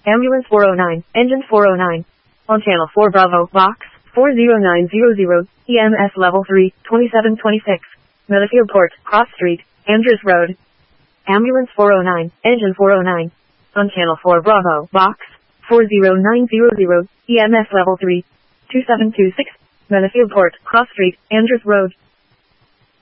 Ambulance 409, Engine 409. On Channel 4 Bravo, Box 40900, EMS Level 3, 2726. Meadowfield Port, Cross Street, Andrews Road. Ambulance 409, Engine 409. On Channel 4 Bravo, Box 40900, EMS Level 3, 2726. Meadowfield Port, Cross Street, Andrews Road.